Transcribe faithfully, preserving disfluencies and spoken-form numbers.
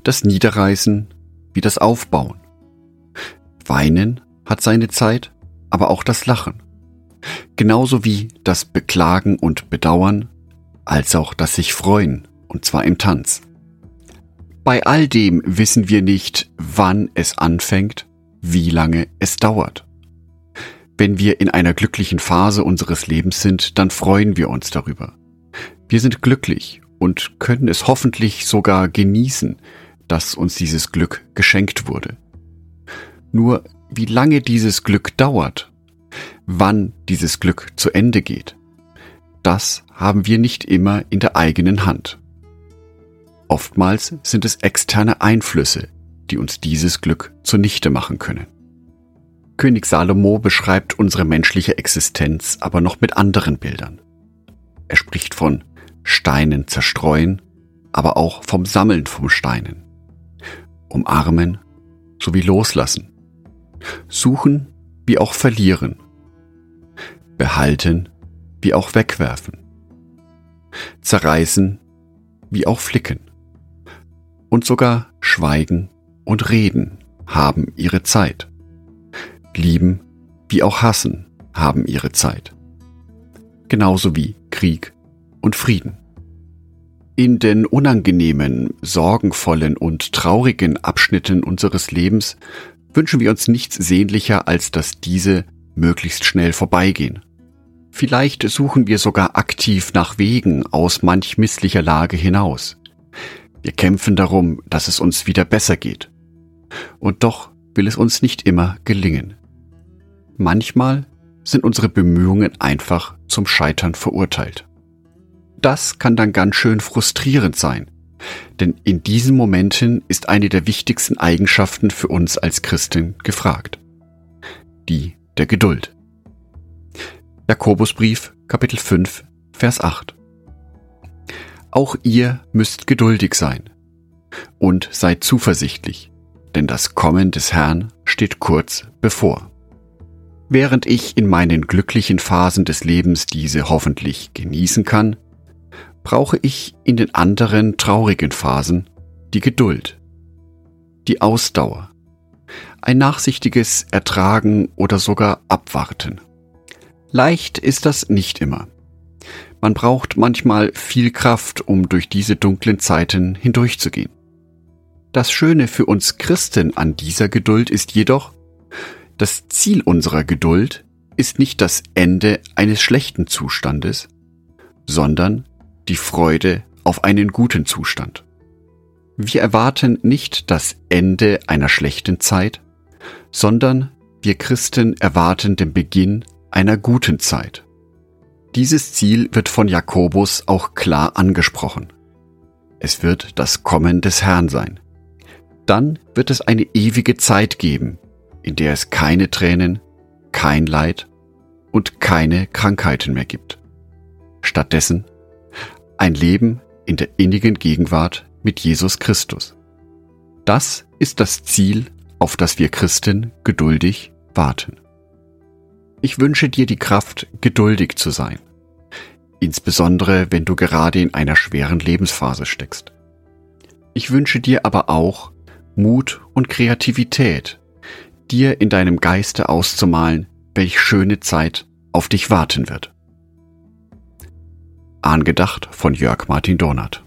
das Niederreißen wie das Aufbauen. Weinen hat seine Zeit, aber auch das Lachen. Genauso wie das Beklagen und Bedauern, als auch das sich freuen, und zwar im Tanz. Bei all dem wissen wir nicht, wann es anfängt, wie lange es dauert. Wenn wir in einer glücklichen Phase unseres Lebens sind, dann freuen wir uns darüber. Wir sind glücklich und können es hoffentlich sogar genießen, dass uns dieses Glück geschenkt wurde. Nur wie lange dieses Glück dauert, wann dieses Glück zu Ende geht, das haben wir nicht immer in der eigenen Hand. Oftmals sind es externe Einflüsse, die uns dieses Glück zunichte machen können. König Salomo beschreibt unsere menschliche Existenz aber noch mit anderen Bildern. Er spricht von Steinen zerstreuen, aber auch vom Sammeln von Steinen, umarmen sowie loslassen, suchen wie auch verlieren, behalten wie auch wegwerfen, zerreißen wie auch flicken. Und sogar Schweigen und Reden haben ihre Zeit. Lieben wie auch Hassen haben ihre Zeit. Genauso wie Krieg und Frieden. In den unangenehmen, sorgenvollen und traurigen Abschnitten unseres Lebens wünschen wir uns nichts sehnlicher, als dass diese möglichst schnell vorbeigehen. Vielleicht suchen wir sogar aktiv nach Wegen aus manch misslicher Lage hinaus. Wir kämpfen darum, dass es uns wieder besser geht. Und doch will es uns nicht immer gelingen. Manchmal sind unsere Bemühungen einfach zum Scheitern verurteilt. Das kann dann ganz schön frustrierend sein, denn in diesen Momenten ist eine der wichtigsten Eigenschaften für uns als Christen gefragt. Die der Geduld. Jakobusbrief, Kapitel fünf, Vers acht. Auch ihr müsst geduldig sein und seid zuversichtlich, denn das Kommen des Herrn steht kurz bevor. Während ich in meinen glücklichen Phasen des Lebens diese hoffentlich genießen kann, brauche ich in den anderen traurigen Phasen die Geduld, die Ausdauer, ein nachsichtiges Ertragen oder sogar Abwarten. Leicht ist das nicht immer. Man braucht manchmal viel Kraft, um durch diese dunklen Zeiten hindurchzugehen. Das Schöne für uns Christen an dieser Geduld ist jedoch, das Ziel unserer Geduld ist nicht das Ende eines schlechten Zustandes, sondern die Freude auf einen guten Zustand. Wir erwarten nicht das Ende einer schlechten Zeit, sondern wir Christen erwarten den Beginn einer guten Zeit. Dieses Ziel wird von Jakobus auch klar angesprochen. Es wird das Kommen des Herrn sein. Dann wird es eine ewige Zeit geben, in der es keine Tränen, kein Leid und keine Krankheiten mehr gibt. Stattdessen ein Leben in der innigen Gegenwart mit Jesus Christus. Das ist das Ziel, auf das wir Christen geduldig warten. Ich wünsche dir die Kraft, geduldig zu sein, insbesondere wenn du gerade in einer schweren Lebensphase steckst. Ich wünsche dir aber auch Mut und Kreativität, dir in deinem Geiste auszumalen, welch schöne Zeit auf dich warten wird. Angedacht von Jörg Martin Donath.